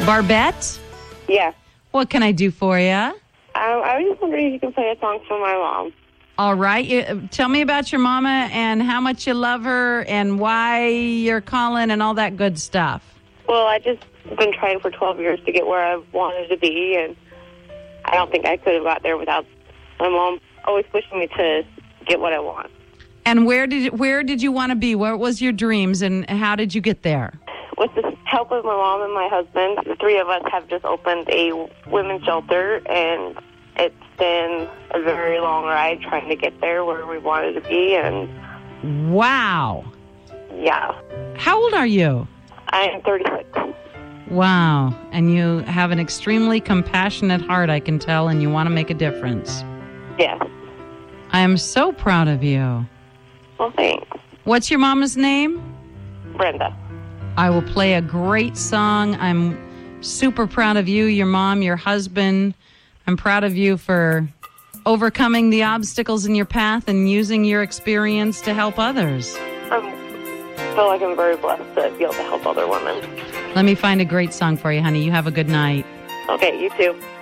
Barbette? Yeah. What can I do for you? I was just wondering if you can play a song for my mom. All right. Tell me about your mama and how much you love her and why you're calling and all that good stuff. Well, I just been trying for 12 years to get where I wanted to be, and I don't think I could have got there without my mom always pushing me to get what I want. And where did you want to be? What was your dreams, and how did you get there? With the help of my mom and my husband, the three of us have just opened a women's shelter, and it's been a very long ride trying to get there where we wanted to be. And wow. Yeah. How old are you? I am 36. Wow. And you have an extremely compassionate heart, I can tell, and you want to make a difference. Yes. I am so proud of you. Well, thanks. What's your mama's name? Brenda. I will play a great song. I'm super proud of you, your mom, your husband. I'm proud of you for overcoming the obstacles in your path and using your experience to help others. I feel like I'm very blessed to be able to help other women. Let me find a great song for you, honey. You have a good night. Okay, you too.